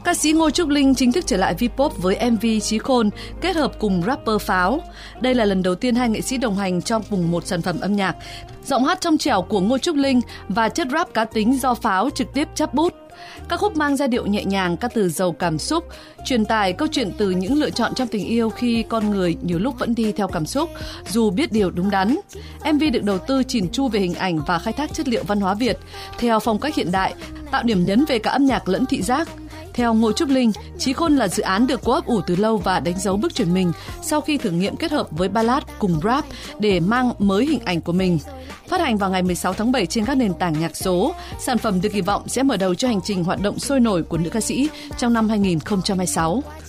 Ca sĩ Ngô Trúc Linh chính thức trở lại Vpop với MV Chí Khôn kết hợp cùng rapper Pháo. Đây là lần đầu tiên hai nghệ sĩ đồng hành trong cùng một sản phẩm âm nhạc. Giọng hát trong trẻo của Ngô Trúc Linh và chất rap cá tính do Pháo trực tiếp chắp bút. Các khúc mang giai điệu nhẹ nhàng, các từ giàu cảm xúc, truyền tải câu chuyện từ những lựa chọn trong tình yêu khi con người nhiều lúc vẫn đi theo cảm xúc, dù biết điều đúng đắn. MV được đầu tư chỉn chu về hình ảnh và khai thác chất liệu văn hóa Việt, theo phong cách hiện đại, tạo điểm nhấn về cả âm nhạc lẫn thị giác. Theo Ngô Trúc Linh, Chí Khôn là dự án được cô ấp ủ từ lâu và đánh dấu bước chuyển mình sau khi thử nghiệm kết hợp với ballad cùng rap để mang mới hình ảnh của mình. Phát hành vào ngày 16 tháng 7 trên các nền tảng nhạc số, sản phẩm được kỳ vọng sẽ mở đầu cho hành trình hoạt động sôi nổi của nữ ca sĩ trong năm 2026.